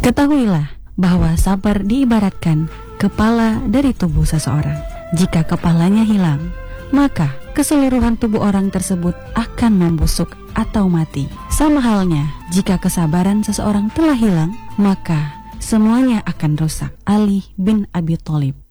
Ketahuilah bahwa sabar diibaratkan kepala dari tubuh seseorang. Jika kepalanya hilang, maka keseluruhan tubuh orang tersebut akan membusuk atau mati. Sama halnya, jika kesabaran seseorang telah hilang, maka semuanya akan rusak. Ali bin Abi Thalib.